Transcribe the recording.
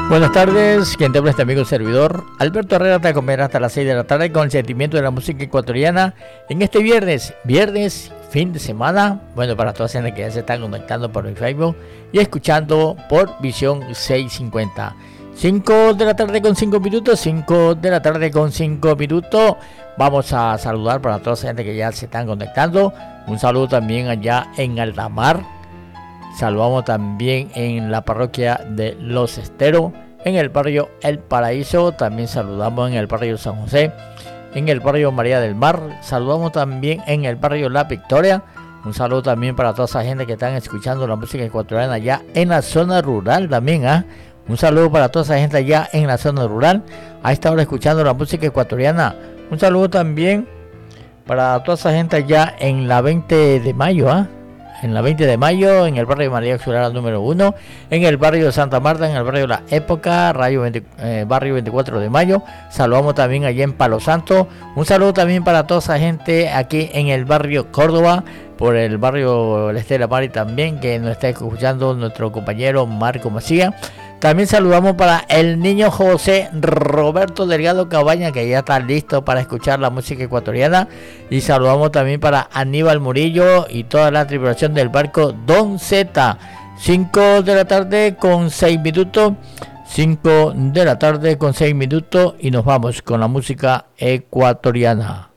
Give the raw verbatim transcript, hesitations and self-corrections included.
Buenas tardes, quien te habla este amigo servidor Alberto Herrera te acompañará hasta las seis de la tarde con el sentimiento de la música ecuatoriana en este viernes, viernes, fin de semana. Bueno, para todas las que ya se están conectando por el Facebook y escuchando por Visión seiscientos cincuenta. cinco de la tarde con cinco minutos, cinco de la tarde con cinco minutos. Vamos a saludar para toda esa gente que ya se están conectando. Un saludo también allá en Aldamar. Saludamos también en la parroquia de Los Esteros, en el barrio El Paraíso. También saludamos en el barrio San José, en el barrio María del Mar. Saludamos también en el barrio La Victoria. Un saludo también para toda esa gente que están escuchando la música ecuatoriana allá en la zona rural también, ¿ah? ¿eh? Un saludo para toda esa gente allá en la zona rural, a esta hora escuchando la música ecuatoriana. Un saludo también para toda esa gente allá en la veinte de mayo, ¿ah? ¿eh? En la veinte de mayo, en el barrio María Auxiliar número uno, en el barrio de Santa Marta, en el barrio La Época, radio veinte, eh, barrio veinticuatro de mayo. Saludamos también allá en Palo Santo. Un saludo también para toda esa gente aquí en el barrio Córdoba, por el barrio La Estela Mari también, que nos está escuchando nuestro compañero Marco Macías. También saludamos para el niño José Roberto Delgado Cabaña, que ya está listo para escuchar la música ecuatoriana. Y saludamos también para Aníbal Murillo y toda la tripulación del barco Don Z. cinco de la tarde con seis minutos. cinco de la tarde con seis minutos y nos vamos con la música ecuatoriana.